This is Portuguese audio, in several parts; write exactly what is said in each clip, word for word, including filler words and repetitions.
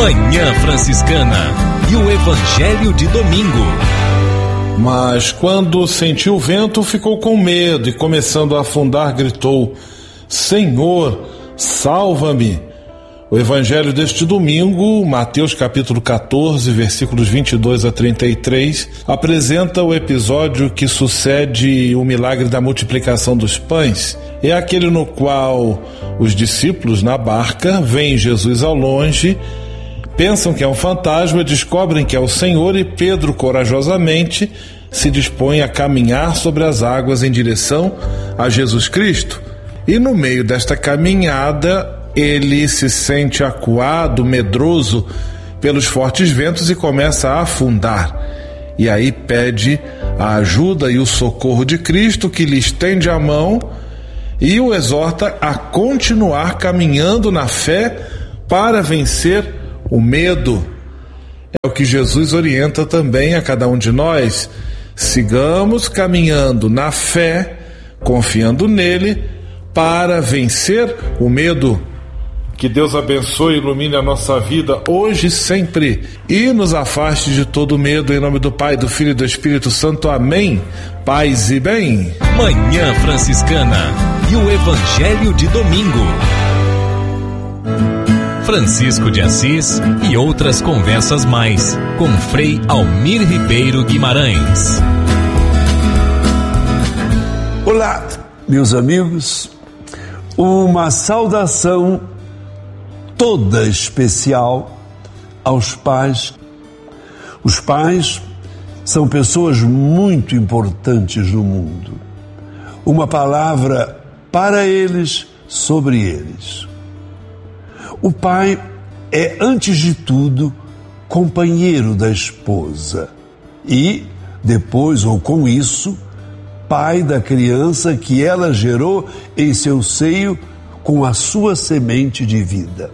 Manhã Franciscana e o Evangelho de domingo. Mas quando sentiu o vento, ficou com medo e, começando a afundar, gritou: Senhor, salva-me! O Evangelho deste domingo, Mateus capítulo catorze, versículos vinte e dois a trinta e três, apresenta o episódio que sucede o milagre da multiplicação dos pães. É aquele no qual os discípulos na barca veem Jesus ao longe, pensam que é um fantasma, descobrem que é o Senhor e Pedro corajosamente se dispõe a caminhar sobre as águas em direção a Jesus Cristo. E no meio desta caminhada, ele se sente acuado, medroso pelos fortes ventos e começa a afundar. E aí pede a ajuda e o socorro de Cristo, que lhe estende a mão e o exorta a continuar caminhando na fé para vencer o medo. É o que Jesus orienta também a cada um de nós. Sigamos caminhando na fé, confiando nele, para vencer o medo. Que Deus abençoe e ilumine a nossa vida hoje e sempre, e nos afaste de todo medo, em nome do Pai, do Filho e do Espírito Santo. Amém. Paz e bem. Manhã Franciscana e o Evangelho de domingo. Francisco de Assis e outras conversas mais, com Frei Almir Ribeiro Guimarães. Olá, meus amigos, uma saudação toda especial aos pais. Os pais são pessoas muito importantes no mundo. Uma palavra para eles, sobre eles. O pai é, antes de tudo, companheiro da esposa e, depois ou com isso, pai da criança que ela gerou em seu seio com a sua semente de vida.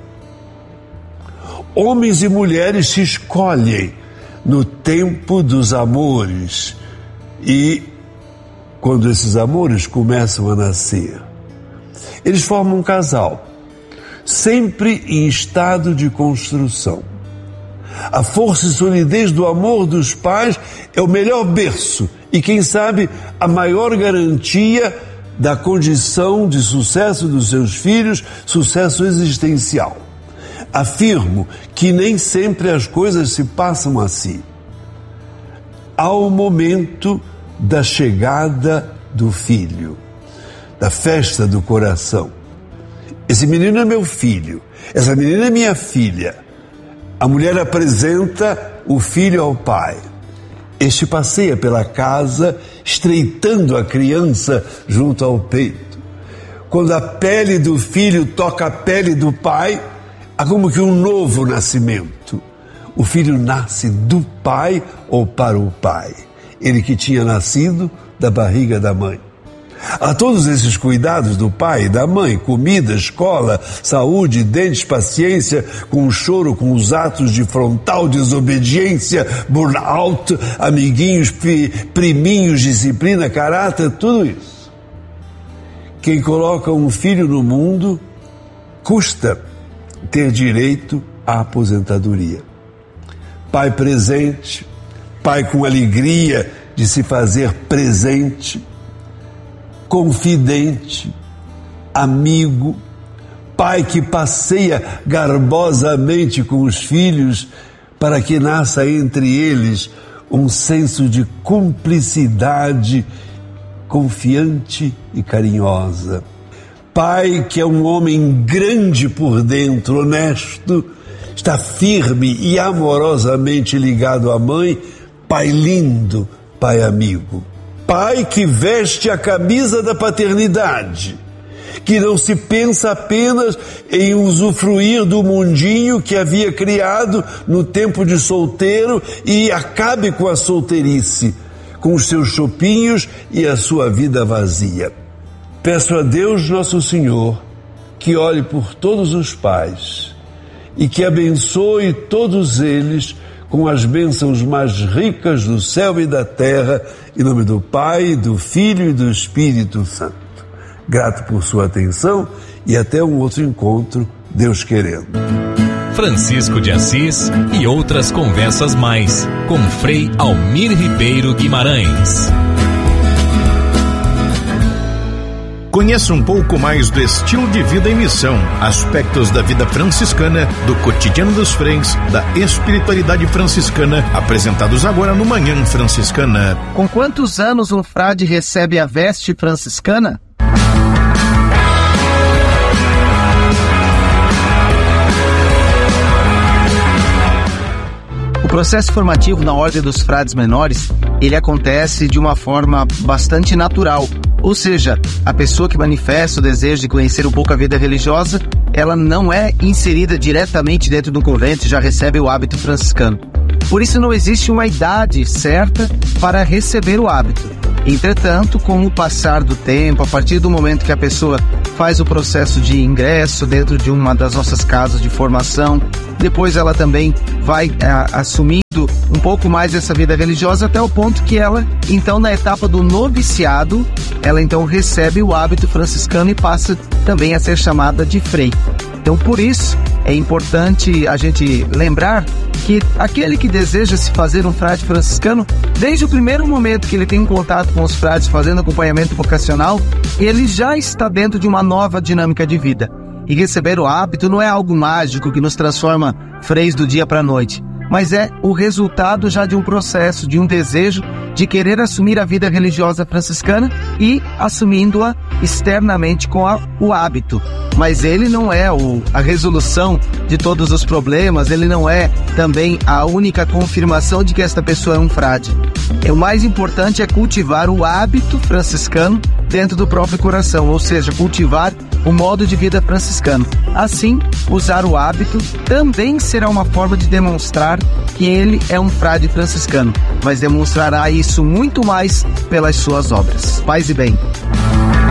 Homens e mulheres se escolhem no tempo dos amores e, quando esses amores começam a nascer, eles formam um casal, sempre em estado de construção. A força e solidez do amor dos pais é o melhor berço e, quem sabe, a maior garantia da condição de sucesso dos seus filhos, sucesso existencial. Afirmo que nem sempre as coisas se passam assim. Há o momento da chegada do filho, da festa do coração. Esse menino é meu filho, essa menina é minha filha. A mulher apresenta o filho ao pai. Este passeia pela casa, estreitando a criança junto ao peito. Quando a pele do filho toca a pele do pai, há como que um novo nascimento. O filho nasce do pai ou para o pai. Ele que tinha nascido da barriga da mãe. A todos esses cuidados do pai e da mãe, comida, escola, saúde, dentes, paciência, com o choro, com os atos de frontal desobediência, burnout, amiguinhos, priminhos, disciplina, caráter, tudo isso. Quem coloca um filho no mundo custa ter direito à aposentadoria. Pai presente, pai com alegria de se fazer presente, confidente, amigo, pai que passeia garbosamente com os filhos para que nasça entre eles um senso de cumplicidade confiante e carinhosa. Pai que é um homem grande por dentro, honesto, está firme e amorosamente ligado à mãe, pai lindo, pai amigo. Pai que veste a camisa da paternidade, que não se pensa apenas em usufruir do mundinho que havia criado no tempo de solteiro e acabe com a solteirice, com os seus chopinhos e a sua vida vazia. Peço a Deus Nosso Senhor que olhe por todos os pais e que abençoe todos eles com as bênçãos mais ricas do céu e da terra, em nome do Pai, do Filho e do Espírito Santo. Grato por sua atenção e até um outro encontro, Deus querendo. Francisco de Assis e outras conversas mais, com Frei Almir Ribeiro Guimarães. Conheça um pouco mais do estilo de vida e missão, aspectos da vida franciscana, do cotidiano dos freis, da espiritualidade franciscana, apresentados agora no Manhã Franciscana. Com quantos anos um frade recebe a veste franciscana? O processo formativo na Ordem dos Frades Menores, ele acontece de uma forma bastante natural. Ou seja, a pessoa que manifesta o desejo de conhecer um pouco a vida religiosa, ela não é inserida diretamente dentro do convento e já recebe o hábito franciscano. Por isso não existe uma idade certa para receber o hábito. Entretanto, com o passar do tempo, a partir do momento que a pessoa faz o processo de ingresso dentro de uma das nossas casas de formação, depois ela também vai a, assumindo um pouco mais essa vida religiosa até o ponto que ela, então, na etapa do noviciado, ela então recebe o hábito franciscano e passa também a ser chamada de frei. Então, por isso, é importante a gente lembrar que aquele que deseja se fazer um frade franciscano, desde o primeiro momento que ele tem um contato com os frades fazendo acompanhamento vocacional, ele já está dentro de uma nova dinâmica de vida. E receber o hábito não é algo mágico que nos transforma freis do dia para a noite, mas é o resultado já de um processo, de um desejo de querer assumir a vida religiosa franciscana e assumindo-a externamente com a, o hábito. Mas ele não é o, a resolução de todos os problemas, ele não é também a única confirmação de que esta pessoa é um frade. E o mais importante é cultivar o hábito franciscano dentro do próprio coração, ou seja, cultivar o modo de vida franciscano. Assim, usar o hábito também será uma forma de demonstrar que ele é um frade franciscano, mas demonstrará isso muito mais pelas suas obras. Paz e bem.